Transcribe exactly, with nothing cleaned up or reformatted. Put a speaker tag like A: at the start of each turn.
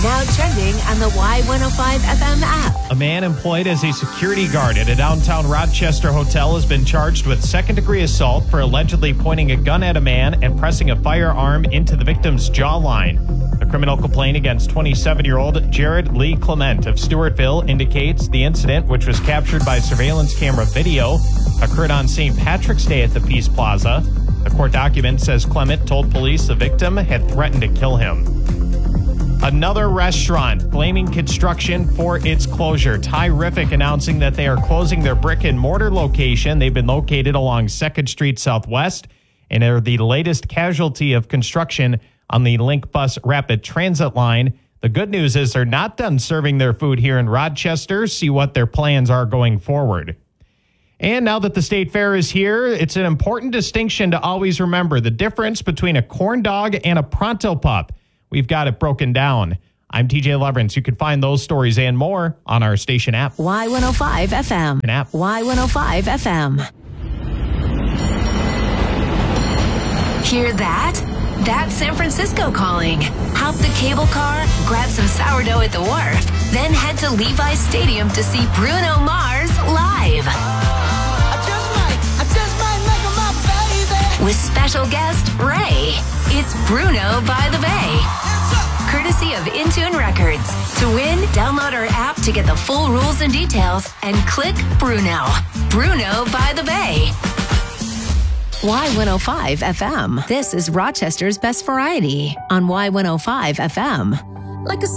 A: Now trending on the Y one oh five F M app.
B: A man employed as a security guard at a downtown Rochester hotel has been charged with second-degree assault for allegedly pointing a gun at a man and pressing a firearm into the victim's jawline. The criminal complaint against twenty-seven-year-old Jared Lee Clement of Stewartville indicates the incident, which was captured by surveillance camera video, occurred on Saint Patrick's Day at the Peace Plaza. The court document says Clement told police the victim had threatened to kill him. Another restaurant blaming construction for its closure. Tyrific announcing that they are closing their brick and mortar location. They've been located along second Street Southwest and are the latest casualty of construction on the Link Bus Rapid Transit line. The good news is they're not done serving their food here in Rochester. See what their plans are going forward. And now that the State Fair is here, it's an important distinction to always remember: the difference between a corn dog and a pronto pup. We've got it broken down. I'm T J Leverance. You can find those stories and more on our station app.
A: Y one oh five F M.
B: An app.
A: Y one oh five F M. Hear that? That's San Francisco calling. Hop the cable car, grab some sourdough at the wharf, then head to Levi's Stadium to see Bruno Mars live. With special guest Ray. It's Bruno by the Bay. Courtesy of Intune Records. To win, download our app to get the full rules and details and click Bruno. Bruno by the Bay. Y one oh five F M. This is Rochester's best variety on Y one oh five F M. Like a